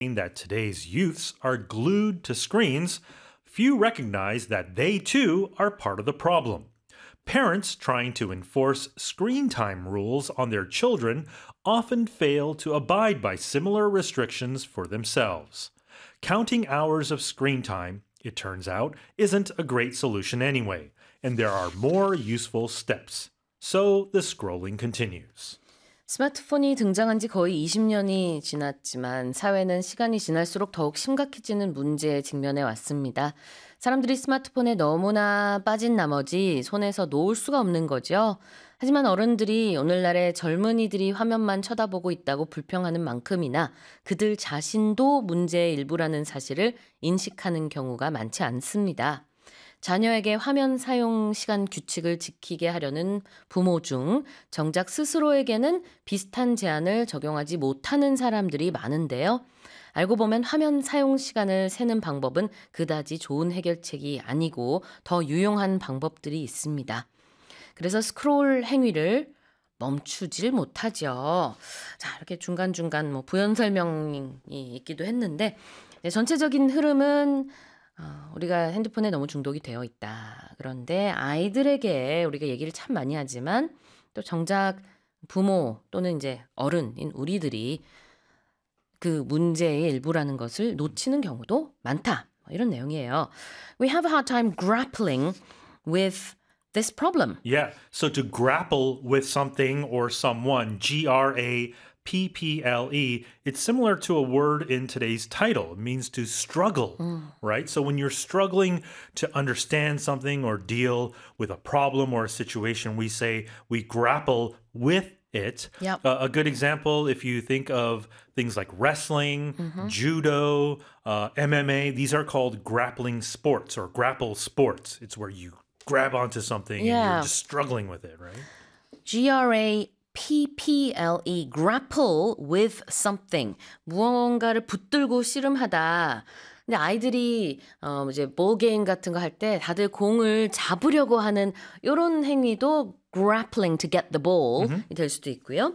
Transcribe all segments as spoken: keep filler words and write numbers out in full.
that today's youths are glued to screens, few recognize that they too are part of the problem. Parents trying to enforce screen time rules on their children often fail to abide by similar restrictions for themselves. Counting hours of screen time, it turns out, isn't a great solution anyway, and there are more useful steps. So the scrolling continues. 스마트폰이 등장한 지 거의 이십 년이 지났지만 사회는 시간이 지날수록 더욱 심각해지는 문제에 직면해 왔습니다. 사람들이 스마트폰에 너무나 빠진 나머지 손에서 놓을 수가 없는 거죠. 하지만 어른들이 오늘날의 젊은이들이 화면만 쳐다보고 있다고 불평하는 만큼이나 그들 자신도 문제의 일부라는 사실을 인식하는 경우가 많지 않습니다. 자녀에게 화면 사용 시간 규칙을 지키게 하려는 부모 중 정작 스스로에게는 비슷한 제한을 적용하지 못하는 사람들이 많은데요. 알고 보면 화면 사용 시간을 세는 방법은 그다지 좋은 해결책이 아니고 더 유용한 방법들이 있습니다. 그래서 스크롤 행위를 멈추질 못하죠. 자, 이렇게 중간중간 뭐 부연 설명이 있기도 했는데 전체적인 흐름은 어, 우리가 핸드폰에 너무 중독이 되어 있다. 그런데 아이들에게 우리가 얘기를 참 많이 하지만 또 정작 부모 또는 이제 어른인 우리들이 그 문제의 일부라는 것을 놓치는 경우도 많다. 이런 내용이에요. We have a hard time grappling with this problem. Yeah, so to grapple with something or someone, G R A P P L E, it's similar to a word in today's title. It means to struggle, mm. right? So when you're struggling to understand something or deal with a problem or a situation, we say we grapple with it. Yep. Uh, a good example, if you think of things like wrestling, mm-hmm. judo, uh, M M A, these are called grappling sports or grapple sports. It's where you grab onto something yeah. and you're just struggling with it, right? G R A P P L E, grapple with something. 무언가를 붙들고 씨름하다. 근데 아이들이 어 이제 볼 게임 같은 거 할 때 다들 공을 잡으려고 하는 이런 행위도 grappling to get the ball이 mm-hmm. 될 수도 있고요.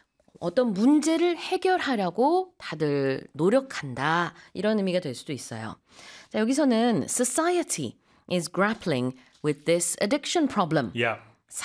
어떤 문제를 해결하려고 다들 노력한다. 이런 의미가 될 수도 있어요. 자, 여기서는 society is grappling with this addiction problem. Yeah.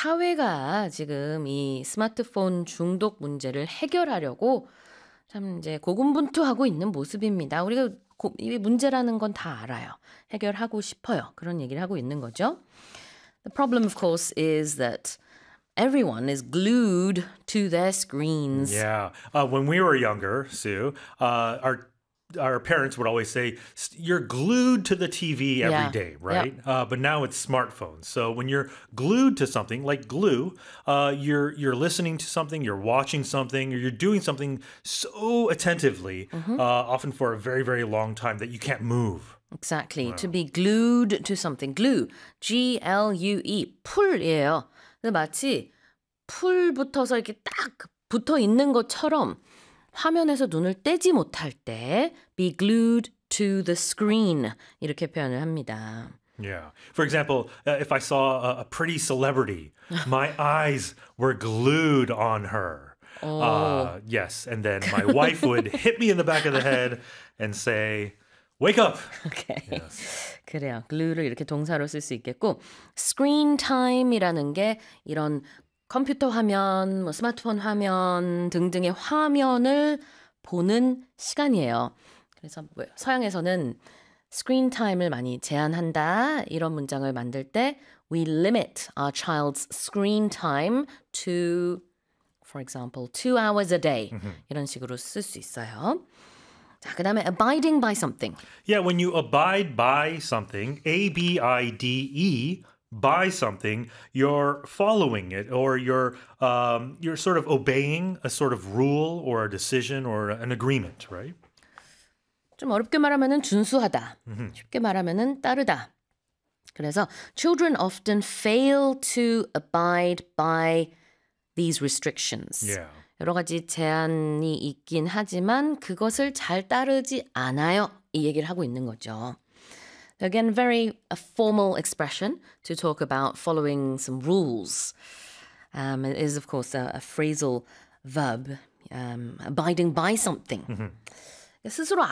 사회가 지금 이 스마트폰 중독 문제를 해결하려고 참 이제 고군분투하고 있는 모습입니다. 우리가 고, 이 문제라는 건 다 알아요. 해결하고 싶어요. 그런 얘기를 하고 있는 거죠. The problem, of course, is that everyone is glued to their screens. Yeah. Uh, when we were younger, Sue, uh, our our parents would always say, you're glued to the T V every yeah. day, right? Yep. Uh, but now it's smartphones. So when you're glued to something like glue, uh, you're you're listening to something, you're watching something, or you're doing something so attentively, mm-hmm. uh, often for a very, very long time that you can't move. Exactly. Wow. To be glued to something. Glue. G L U E. 풀이에요. 근데 마치 풀 붙어서 이렇게 딱 붙어 있는 것처럼 화면에서 눈을 떼지 못할 때 be glued to the screen 이렇게 표현을 합니다. Yeah. For example, uh, if I saw a, a pretty celebrity, my eyes were glued on her. Oh. Uh, yes. And then my wife would hit me in the back of the head and say, wake up. Okay. Yes. 그래요. glue를 이렇게 동사로 쓸 수 있겠고 screen time이라는 게 이런 컴퓨터 화면, 뭐 스마트폰 화면 등등의 화면을 보는 시간이에요. 그래서 서양에서는 스크린 타임을 많이 제한한다 이런 문장을 만들 때 we limit our child's screen time to, for example, two hours a day mm-hmm. 이런 식으로 쓸 수 있어요. 자, 그 다음에 abiding by something. Yeah, when you abide by something, A B I D E, by something, you're following it or you're um, you're sort of obeying a sort of rule or a decision or an agreement, right? 좀 어렵게 말하면은 준수하다. Mm-hmm. 쉽게 말하면은 따르다. 그래서 children often fail to abide by these restrictions. Yeah. 여러 가지 제한이 있긴 하지만 그것을 잘 따르지 않아요. 이 얘기를 하고 있는 거죠. Again, very a formal expression to talk about following some rules. Um, it is, of course, a, a phrasal verb, um, abiding by something. Mm-hmm. 스스로